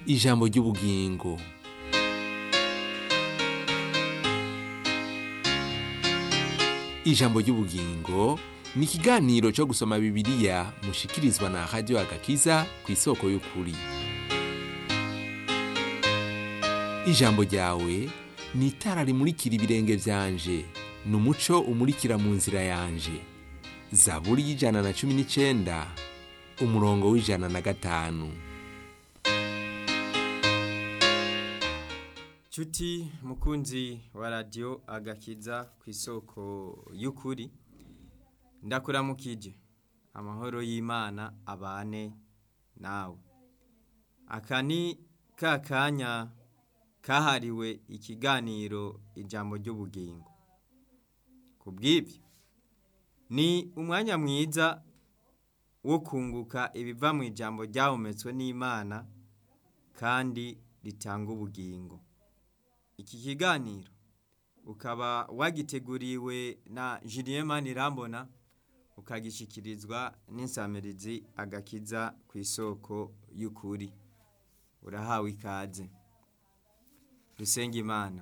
ijambo ry'ubugingo. Ijambo ry'ubugingo ni ikiganiro cyo gusoma Bibiliya mushikirizwa na Radio Agakiza ku isoko y'ukuri. Ijambo ryawe ni itara rimurikira ibirenge vyanje, ni umuco umurikira mu nzira yanje. Zaburi y'119 umurongo w'105. Chuti mukunzi wa Radio Agakiza ku isoko y'ukuri, ndakuramukije. Amahoro y'Imana abane nawe. Akani kakanya kahariwe ikiganiro ijambo ry'ubugingo. Kubw'ibyo ni umwanya mwiza wo kunguka ibiva mu ijambo ryahumetswe n'Imana kandi ritanga ubugingo. Iki kiganiro ukaba wagiteguriwe na Julien Manirambona, ukagishikirizwa n'insamirizi Agakiza ku isoko y'ukuri. Urahawe ikaze. Dusenga Imana.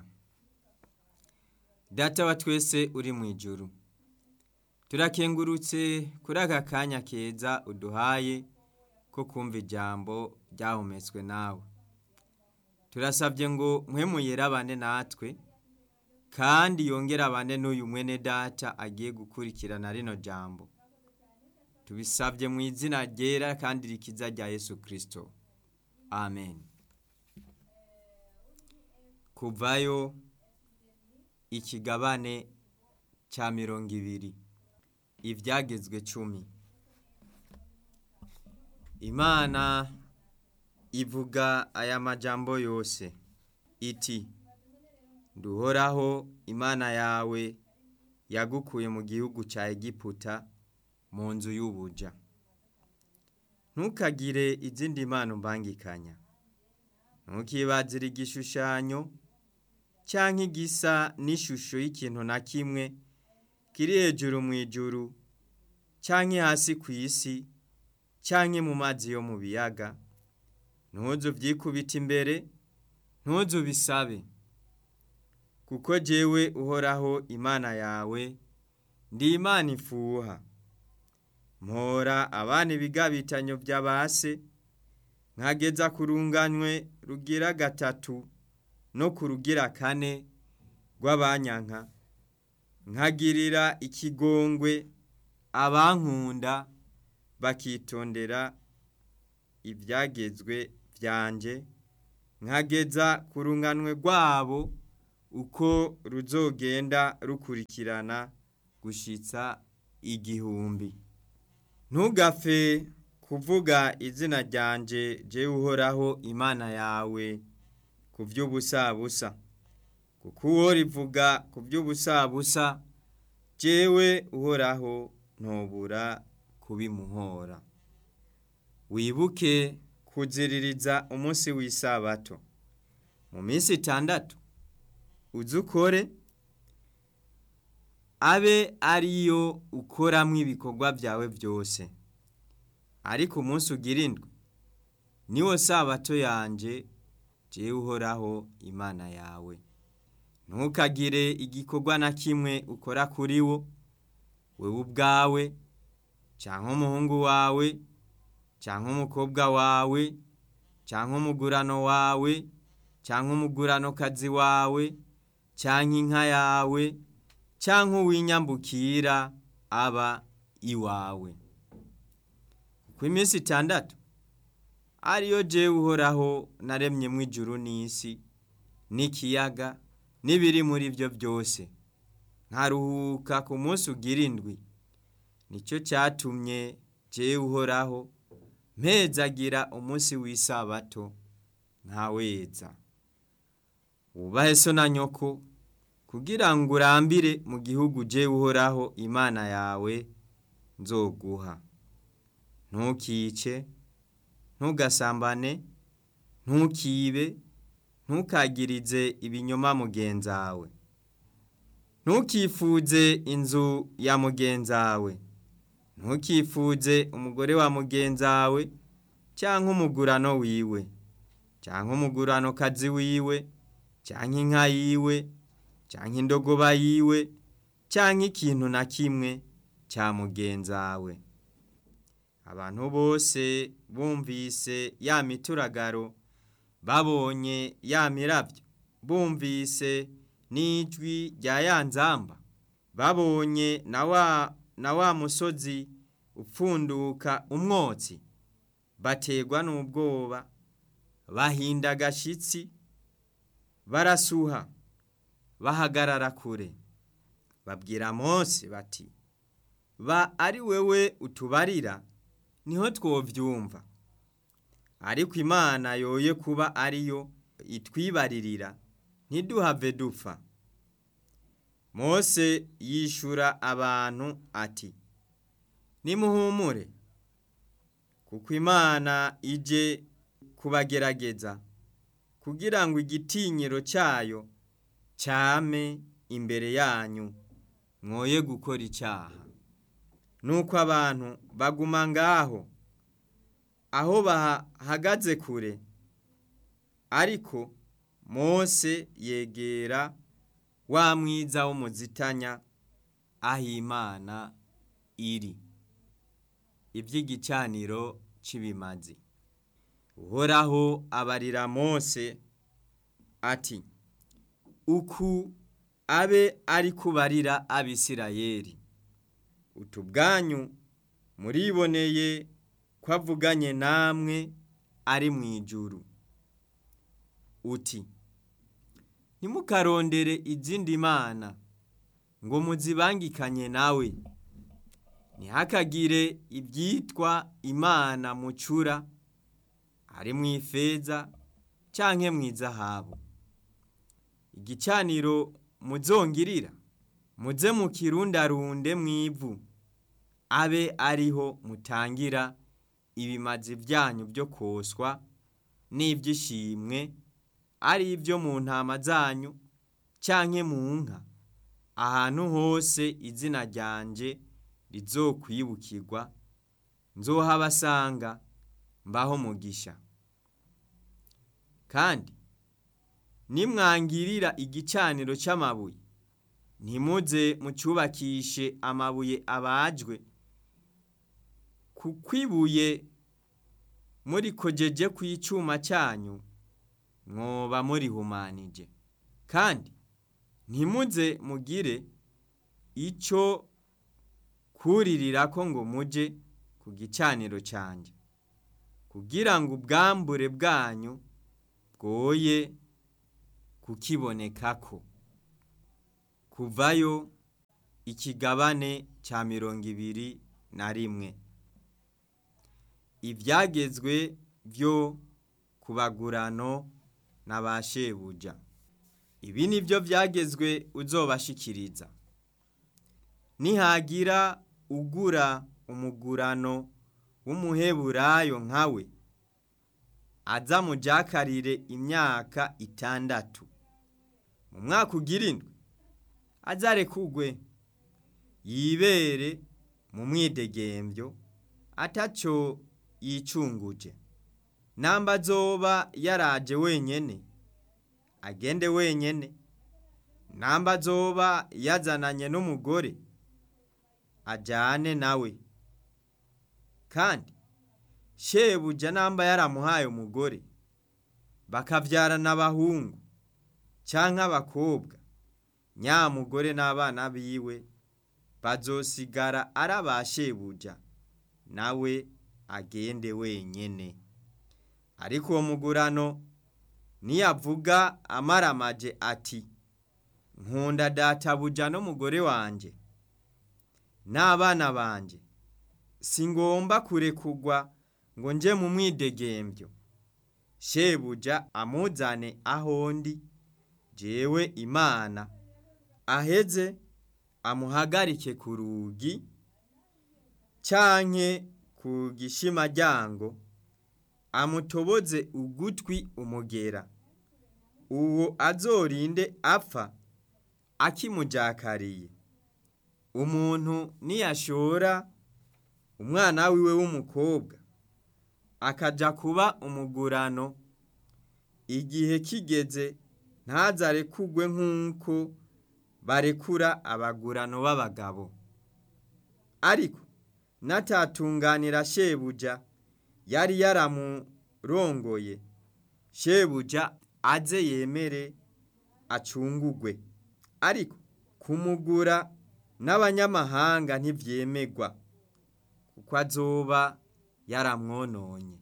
Data wa twese uri mu ijuru, turakengurutse kuri aka kanya keza uduhaye ko kumva ijambo ryahumetswe nawe. Turasabye ngo mpwemu yerabane natwe kandi yongere abane n'uyu mwene data agiye gukurikirana rino jambo. Tubisabye mu izina ryera kandi rikiza rya Yesu Kristo. Amen. Kuvayo ikigabane cya 20, ivyagezwe 10. Imana ivuga aya majambo yose iti: Nduhoraho Imana yawe yagukuye mu gihugu ca Egiputa, mu nzu y'ubuja. Ntukagire izindi mana mbangikanya. Ntukibazire igishushanyo canke igisa n'ishusho y'ikintu na kimwe kiri hejuru mu ijuru canke hasi ku isi canke mu mazi yo mu biyaga. Ntuzuvyikubita imbere, ntuzubisabe. Kuko jewe Uhoraho Imana yawe ndi Imana ifuha. Mpora abana ibigabitanyo vy'abase, nkageza ku runganywe rugira 3 no ku rugira 4 rw'abanyanka. Nkagirira ikigongwe abankunda bakitondera ivyagezwe vyanje, nkageza ku runganwe rwabo uko ruzogenda rukurikirana gushitsa 1000. Ntugapfe kuvuga izina ryanje jewe Uhoraho Imana yawe ku vy'ubusabusa, kuko uwo rivuga ku vy'ubusabusa jewe Uhoraho ntobura kubimuhora. Wibuke kuziririza umunsi w'isabato. Mu minsi 6 uzukore, abe ariyo ukoramwo ibikorwa vyawe vyose. Ariko umunsi ugira 7 niwo sabato yanje jewe Uhoraho Imana yawe. Ntukagire igikorwa na kimwe ukora kuri wo, wewe ubwawe canke umuhungu wawe canke umukobwa wawe canke umugurano wawe canke umuguranokazi wawe canke inka yawe canke uwinyambukira aba iwawe. Ku minsi 6 ariyo jewe Uhoraho naremyemwo ijuru n'isi n'ikiyaga n'ibiri muri byo byose, nkaruhuka ku munsi ugira 7. Nico cyatumye jewe Uhoraho mpezagira umunsi w'isabato nkaweza. Ubahe so na nyoko kugira ngo urambire mu gihugu jewe Uhoraho Imana yawe nzoguha. Ntukice, ntugasambane, ntukibe, ntukagirize ibinyoma mugenzawe. Ntukifuze inzu ya mugenzawe. Ntukifuze umugore wa mugenzawe canke umugurano wiwe canke umuguranokazi wiwe canke inka yiwe canke indogoba yiwe canke ikintu na kimwe ca mugenzawe. Abantu bose bumvise ya mituragaro, babonye ya miravyo, bumvise n'ijwi rya ya nzamba, babonye na wa musozi upfunduka umwotsi, bategwa n'ubwoba, bahinda agashitsi, barasuha, bahagarara kure, babwira Mose bati, ba ari wewe utubarira niho twovyumva, ariko Imana yoye kuba ariyo itwibaririra ntiduhave dupfa. Mose yishura abantu ati, nimuhumure, kuko Imana ije kubagerageza kugira ngo igitinyiro cyayo cyame imbere yanyu, mwoye gukora icyaha. Nuko abantu baguma ngaho aho bahagaze kure, ariko Mose yegera wa mwiza w'umuzitanya aho Imana iri, ivy'igicaniro c'ibimazi. Uhoraho abarira Mose ati, uku abe ari kubarira Abisirayeli, utu bwanyu muriboneye ko avuganye namwe ari mw'ijuru. Uti, ntimukarondere izindi mana ngo muzibangikanye nawe, ntihakagire ibyitwa imana mucura, ari mw'ifeza canke mw'izahabu. Igicaniro muzongirira muze mukirundarunde mw'ivu, abe ariho mutangira ibimazi vyanyu byo koswa n'ivy'ishimwe, ari ivyo mu ntama zanyu canke mu nka, ahantu hose izina ryanje rizokwibukirwa, nzohabasanga mbaho mugisha. Kandi nimwangirira igicaniro c'amabuye, ntimuze mucubakishe amabuye abajwe, kuko ibuye murikojeje kw'icuma cyanyu mwoba murihumanije. Kandi ntimuze mugire ico kuririrako ngo muje ku gicaniro canje, kugira ngo ubwambure bwanyu bwoye kukibonekako. Kuvayo ikigabane ca 21. Ivyagezwe vyo kubagurano na ba shebuja. Ibi nivyo vyagezwe uzobashikiriza. Nihagira ugura umugurano w'umuheburayo nkawe, aza mujakarire imyaka 6. Mu mwaka ugira 7 azarekugwe, yibere mu mwidegemvyo ataco yicunguje. Namba azoba yaraje wenyene, agende wenyene. Namba azoba yazananye n'umugore, ajane nawe. Kandi shebuja namba yaramuhaye umugore, bakavyarana abahungu canke abakobwa, nyamugore n'abana biwe bazosigara araba shebuja, nawe agende wenyene. Ariko uwo mugurano niyavuga amaramaje ati, nkunda databuja n'umugore wanje n'abana banje, singomba kurekugwa ngo nje mu mwidegemvyo, shebuja amuzane ahondi jewe Imana, aheze amuhagarike ku rugi canke ku gishimaryango, amutoboze ugutwi umugera. Uwo azorinde apfa akimujakariye. Umuntu niyashora umwana wiwe w'umukobwa akaja kuba umugurano igihe kigeze ntazarekugwe nk'uko barekura abagurano b'abagabo. Ariko natatunganira shebuja yari yaramurongoye, shebuja aze yemere acungugwe. Ariko kumugura n'abanyamahanga ntivyemegwa, kuko azoba yaramwononye.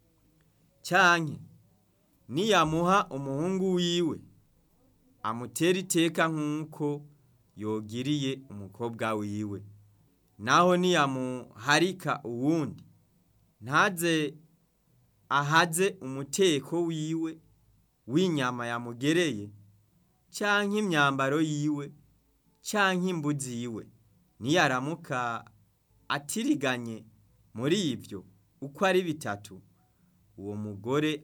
Canke niyamuha umuhungu wiwe, amutera iteka nk'uko yogiriye umukobwa wiwe. Naho niyamuharika uwundi, ntaze ahaze umuteko wiwe w'inyama yamugereye, canke imyambaro yiwe, canke imbuzi yiwe. Niyaramuka atiriganye muri ivyo uko ari bitatu, uwo mugore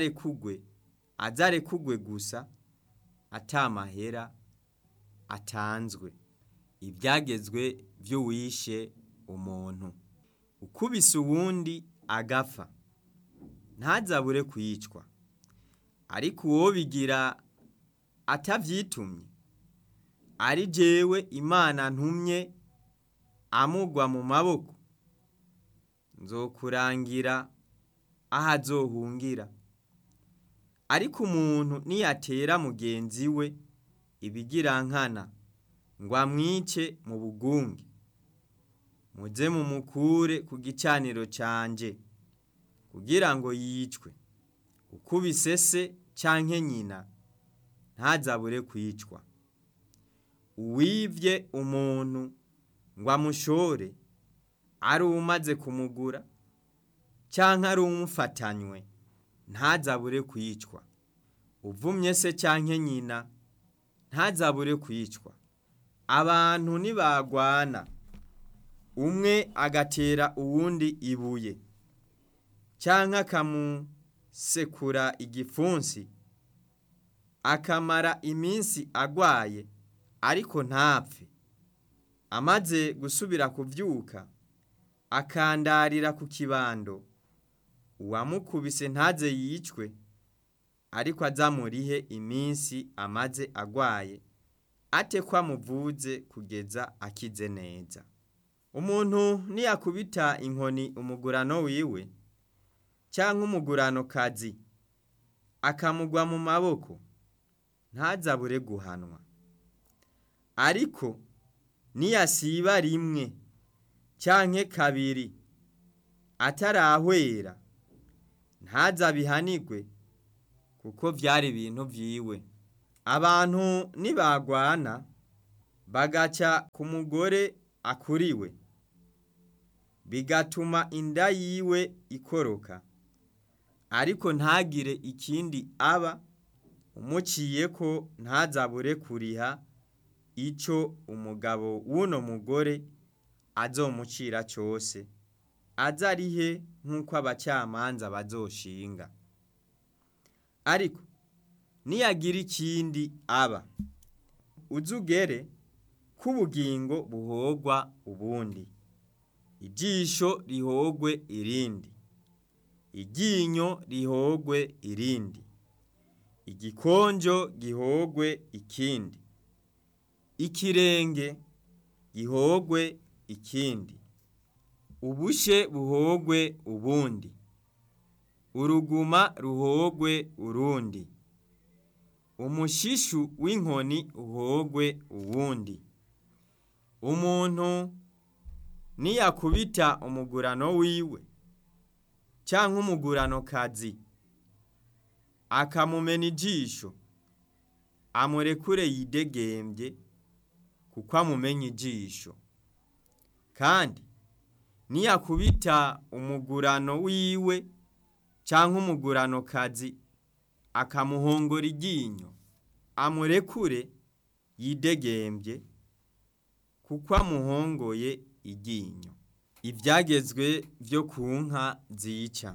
azarekugwe gusa atamahera atanzwe. Ivyagezwe vy'uwishe umuntu. Ukubise uwundi agapfa, ntazabure kwicwa. Ariko uwobigira atavyitumye, ari jewe Imana ntumye amugwa mu maboko, nzokurangira aho azohungira. Ariko umuntu niyatera mugenzi we ibigirankana ngo amwice mu bugunge, muze mumukure ku gicaniro canje kugira ngo yicwe. Ukubise se canke nyina ntazabure kwicwa. Uwivye umuntu ngo amushore, ari umaze kumugura canke ari umufatanywe, ntazabure kwicwa. Uvumye se canke nyina ntazabure kwicwa. Abantu nibagwana, umwe agatera uwundi ibuye, canke akamusekura igipfunsi, akamara iminsi agwaye ariko ntapfe, amaze gusubira kuvyuka akandarira ku kibando, uwamukubise ntaze yicwe, ariko azamurihe iminsi amaze agwaye, ate ko amuvuze kugeza akize neza. Umuntu niyakubita inkoni umugurano wiwe, canke umuguranokazi akamugwa mu maboko, ntazabure guhanwa. Ariko niyasiba rimwe canke kabiri atarahwera, ntazabihanirwe, kuko vyari ibintu vyiwe. Abantu nibagwana bagaca ku mugore akuriwe, bigatuma inda yiwe ikoroka, ariko ntagire ikindi aba, umuciyeko ntazabure kuriha ico umugabo w'uno mugore azomucira cose, azarihe nk'uko abacamanza bazoshinga. Ariko niyagira ikindi aba, uzugere k'ubugingo buhogwa ubundi, ijisho rihogwe irindi, iryinyo rihogwe irindi, igikonjo gihogwe ikindi, ikirenge gihogwe ikindi, ubushe buhogwe ubundi, uruguma ruhogwe urundi, umushishu w'inkoni uhogwe uwundi. Umuntu niyakubita umugurano wiwe canke umuguranokazi akamumena ijisho, amurekure yidegembye, kuko amumenye ijisho. Kandi niyakubita umugurano wiwe canke umuguranokazi akamuhongora iryinyo, amurekure yidegembye, kuko amuhongoye iryinyo. Ivyagezwe vyo ku nka zica.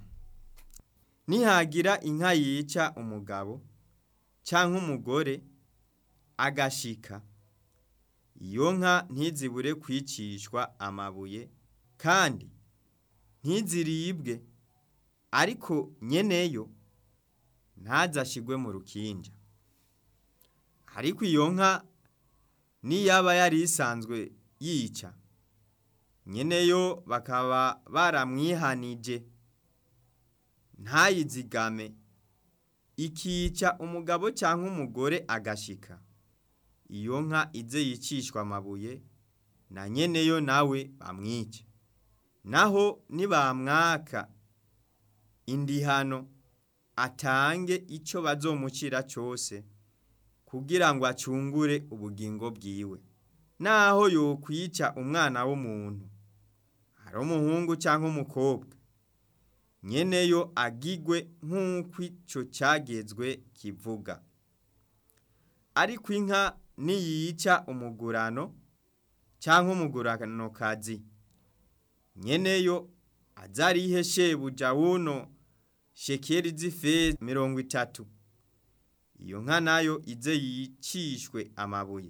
Nihagira inka yica umugabo canke umugore agashika, iyo nka ntizibure kwicishwa amabuye, kandi ntiziribwe, ariko nyeneyo ntazashigwe mu rukinja. Ariko iyo nka niyaba yari isanzwe yica, nyeneyo bakaba baramwihanije ntayizigame, ikica umugabo cyangwa umugore agashika, iyo nka ize yicishwa amabuye na nyeneyo nawe bamwice. Naho nibamwaka indihano, atange ico bazomucira cyose kugira ngo acungure ubugingo bwiwe. Naho yokwica umwana w'umuntu, ari umuhungu cyangwa umukobwa, nyeneyo agigwe nk'uko ico cyagezwe kivuga. Ariko inka niyica umugurano cyangwa umuguranokazi, nyeneyo azarihe shebuja wuno shekeri z'ifeza 30, iyo nka nayo ize yicishwe amabuye.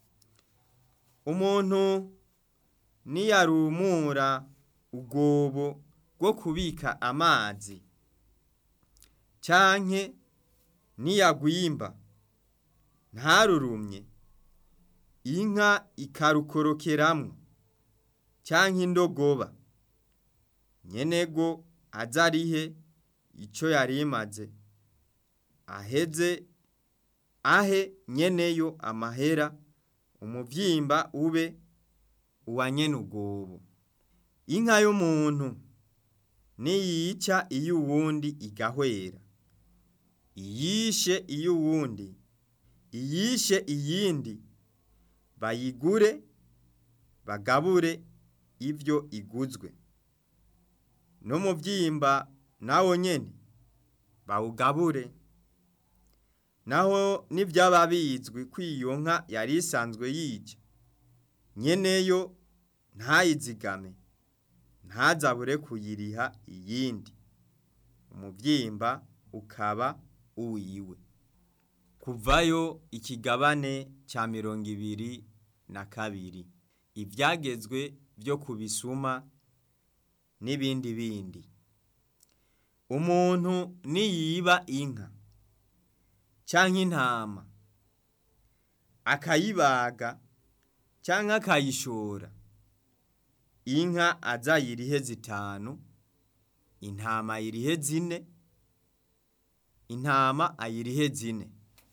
Umuntu niyarumura ubwobo bwo kubika amazi, canke niyagwimba ntarurumye, inka ikarukorokeramwo canke indogoba, nyenego azarihe ico yarimaze, aheze ahe nyeneyo amahera, umuvyimba ube uwa nyene ubwobo. Inka y'umuntu niyica iyo uwundi igahwera, iyishe iyo uwundi, iyishe iyindi, bayigure bagabure ivyo iguzwe, n'umuvyimba nawo nyene bawugabure. Naho nivyaba bizwi ko iyo nka yari isanzwe yica, nyeneyo ntayizigame, ntazabure kuyiriha iyindi, umuvyimba ukaba uwiwe. Kuvayo ikigabane ca 22, ivyagezwe vyo kubisuma n'ibindi bindi. Umuntu niyiba inka canke intama, akayibaga canke akayishora, inka azayirihe 5, intama ayirihe 4, intama ayirihe 4.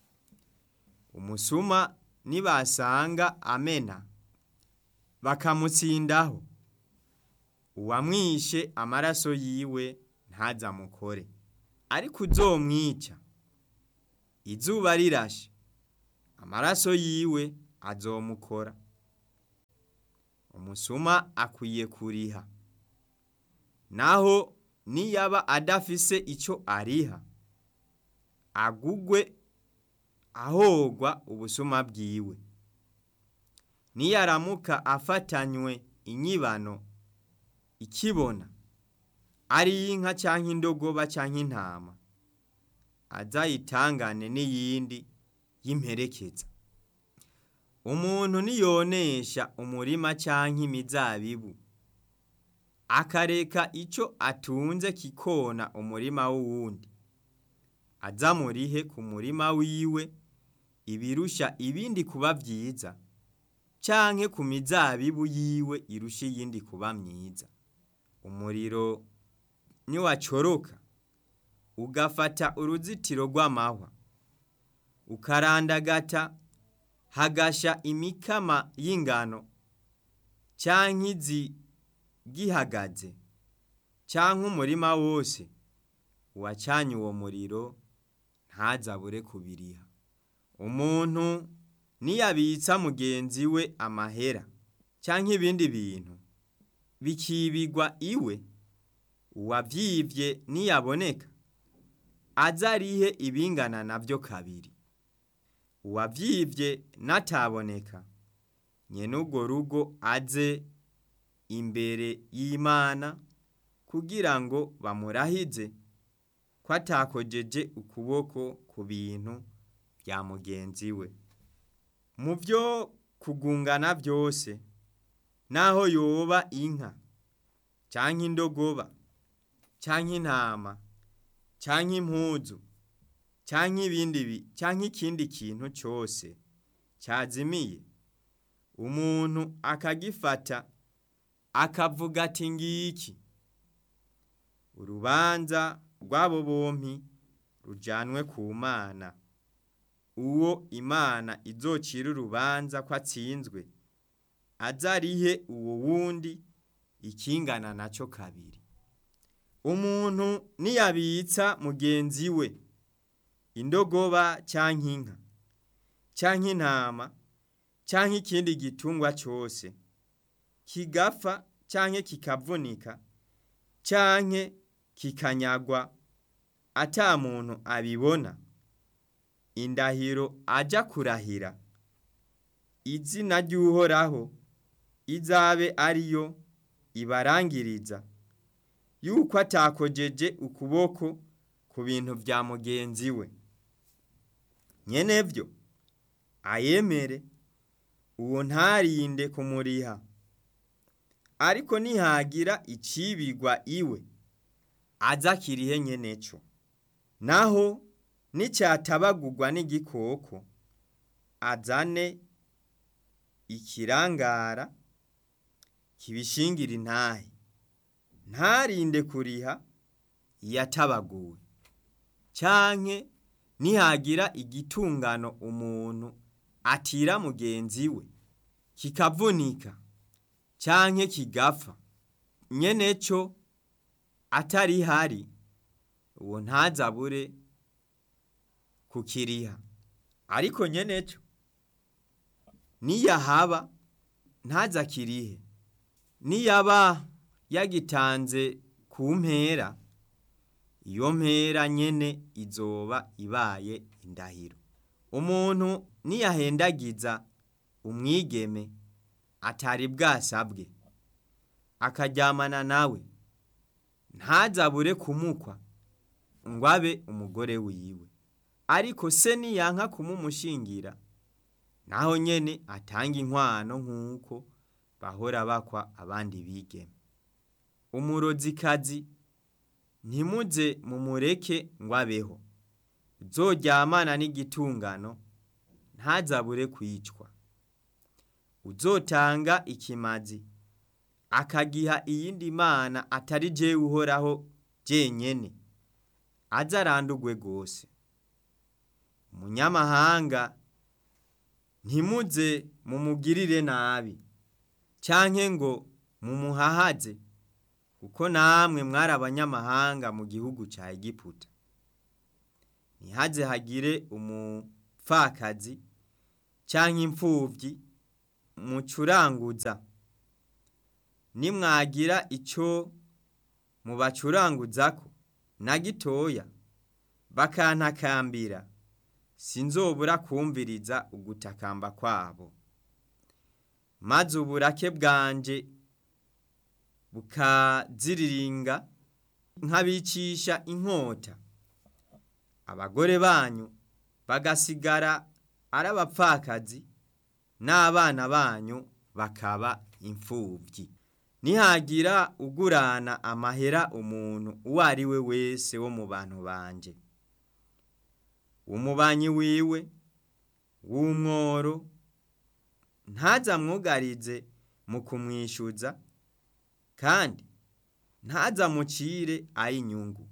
Umusuma nibasanga amena bakamutsindaho, uwamwishe amaraso yiwe ntazamukore. Ariko uzomwica izuba rirashe, amaraso yiwe azomukora. Umusuma akwiye kuriha. Naho niyaba adafise ico ariha, agugwe ahogwa ubusuma bwiwe. Niyaramuka afatanywe inyibano ikibona, ari inka canke indogoba canke intama, azayitangane n'iyindi y'imperekeza. Umuntu niyonesha umurima canke imizabibu, akareka ico atunze kikona umurima w'uwundi, azamurihe ku murima wiwe ibirusha ibindi kuba vyiza, canke ku mizabibu yiwe irusha iyindi kuba myiza. Umuriro niwacoroka ugafata uruzitiro rw'amahwa, ukarandagata hagasha imikama y'ingano canke izi gihagaze, canke umurima wose, uwacanye uwo muriro ntazabure kubiriha. Umuntu niyabitsa mugenzi we amahera canke ibindi bintu bikibigwa iwe, uwavyivye niyaboneka azarihe ibingana navyo 2. Uwavyivye nataboneka, nyene urwo rugo aze imbere y'Imana kugira ngo bamurahize ko atakojeje ukuboko ku bintu bya mugenzi we. Mu byo kugungana byose, naho yoba inka canke indogoba canke intama canke impuzu canke ikindi kintu cyose cyazimiye, umuntu akagifata akavuga ati ngiki, urubanza rw'abo bompi rujanwe ku Mana. Uwo Imana izocira urubanza ko atsinzwe, azarihe uwo wundi ikingana naco kabiri. Umuntu niyabitsa mugenzi we indogoba canke inka canke intama canke ikindi gitungwa cyose, kigapfa canke kikavunika canke kikanyagwa ata muntu abibona, indahiro aja kurahira izina ry'Uhoraho izabe ariyo ibarangiriza yuko atakojeje ukuboko ku bintu vya mugenzi we. Nyenevyo ayemere, uwo ntarinde kumuriha. Ariko nihagira icibigwa iwe, azakirihe nyeneco. Naho nicyatabagurwa n'igikoko, azane ikirangara kibishingira intahe, ntarinde kuriha yatabaguwe. Canke nihagira igitungano umuntu atira mugenzi we kikavunika canke kigapfa, nyeneco atari hari, uwo ntazabure kukiriha. Ariko nyeneco niyahaba ntazakirihe, niyaba yagitanze ku mpera, iyo mpera nyene izoba ibaye indahiro. Umuntu niyahendagiza umwigeme atari bwasabwe, akaryamana nawe, ntazabure kumukwa ngo abe umugore wiwe. Ariko se niyanka kumumushingira, naho nyene atanga inkwano nk'uko bahora bakwa abandi bigeme. Umurozikazi ntimuze mumureke ngo abeho. Uzoryamana n'igitungano ntazabure kwicwa. Uzotanga ikimazi akagiha iyindi mana atari jewe Uhoraho jenyene, azarandurwe gose. Umunyamahanga ntimuze mumugirire nabi, canke ngo mumuhahaze, kuko namwe mwari abanyamahanga mu gihugu ca Egiputa. Ntihaze hagire umupfakazi canke imfuvyi mucuranguza. Nimwagira ico mubacuranguzako na gitoya, bakantakambira, sinzobura kumviriza ugutakamba kwabo. Maze uburake bwanje bukaziriringa nkabicisha inkota, abagore banyu bagasigara ari abapfakazi, n'abana banyu bakaba imfuvyi. Nihagira ugurana amahera umuntu uwo ari we wese wo mu bantu banje, umubanyi wiwe w'umworo, ntazamwugarize mu kumwishyuza, kandi ntazamucire ay'inyungu.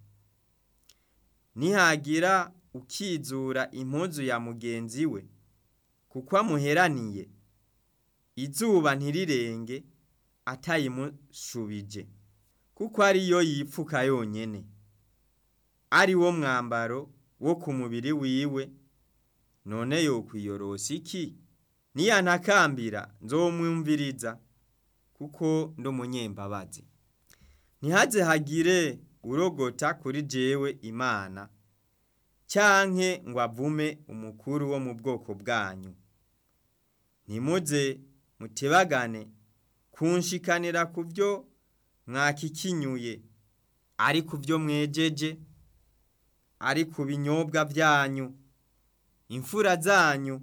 Nihagira ukizura impuzu ya mugenzi we kuko amuheraniye, izuba ntirirenge atayimushubije, kuko ariyo yipfuka yonyene, ari wo mwambaro wo ku mubiri wiwe. None yokwiyorosa iki? Niyantakambira nzomwumviriza, kuko ndi umunyembabazi. Ntihaze hagire urogota kuri jewe Imana, canke ngo avume umukuru wo mu bwoko bwanyu. Ntimuze mutebagane kunshikanira ku byo mwakikinyuye, ari ku byo mwejeje, ari ku binyobwa byanyu. Imfura zanyu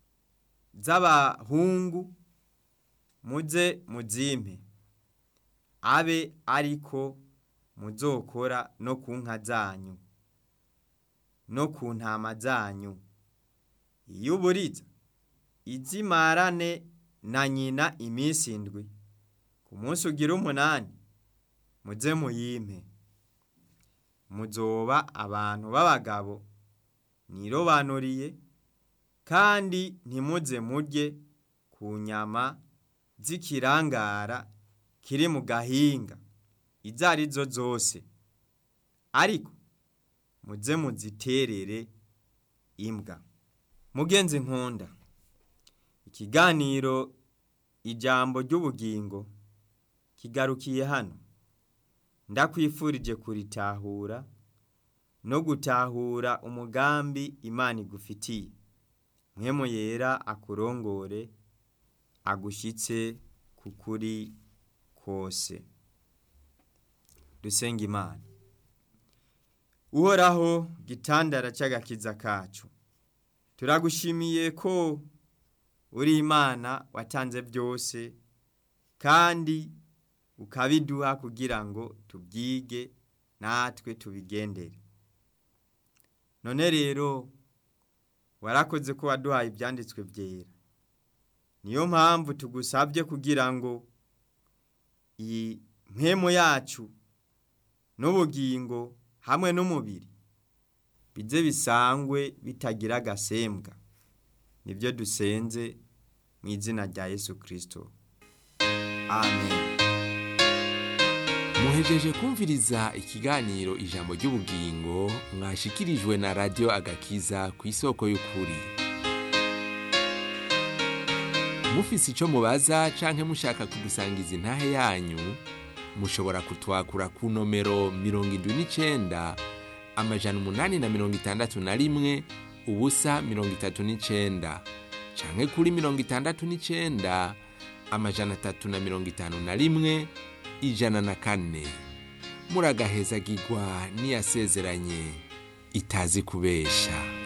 z'abahungu muze muzimpe, abe ariko muzokora no ku nka zanyu. no ku ntama zanyu. Iyo uburiza izimarane na nyina iminsi indwi, ku munsi ugira 8 muze muyimpe. Muzoba abantu b'abagabo nirobanuriye, kandi ntimuze murye ku nyama z'ikirangara kiri mu gahinga izo arizo zose, ariko muze muziterere imbwa. Mugenzi nkunda, ikiganiro ijambo ry'ubugingo kigarukiye hano. Ndakwifurije kuritahura no gutahura umugambi Imana igufitiye. Mpwemu Yera akurongore, agushitse kukuri kose. Dusenga Imana. Uhoraho, gitandara c'agakiza kacu, turagushimiye ko uri Imana watanze byose, kandi ukabiduha kugira ngo tubyige natwe tubigendere. None rero warakoze ko waduhaye ibyanditswe byera. Niyo mpamvu tugusabye kugira ngo iyi mpwemu yacu n'ubugingo hamwe n'umubiri bize bisangwe bitagira agasembwa. Nibyo dusenze mu izina rya Yesu Kristo. Amen. Muhejeje kumviriza ikiganiro ijambo ry'ubugingo mwashikirijwe na Radio Agakiza ku isoko y'ukuri. Mufise ico mubaza canke mushaka kudusangiza intahe yanyu, mushobora kutwakura ku nomero 79 861 039 canke kuri 69 351 104. Muragahezagirwa n'iyasezeranye itazi kubesha.